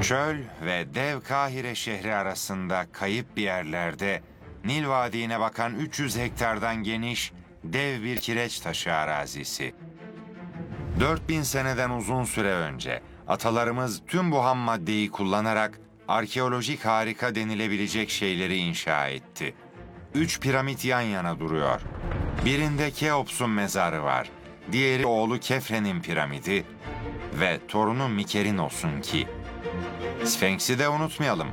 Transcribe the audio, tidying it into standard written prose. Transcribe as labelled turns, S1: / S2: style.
S1: Çöl ve dev Kahire şehri arasında kayıp bir yerlerde Nil Vadiğine bakan 300 hektardan geniş dev bir kireç taşı arazisi. 4000 seneden uzun süre önce atalarımız tüm bu ham maddeyi kullanarak arkeolojik harika denilebilecek şeyleri inşa etti. 3 piramit yan yana duruyor. Birinde Keops'un mezarı var. Diğeri oğlu Kefren'in piramidi ve torunu Mykerinos'un ki. Sfenks'i de unutmayalım.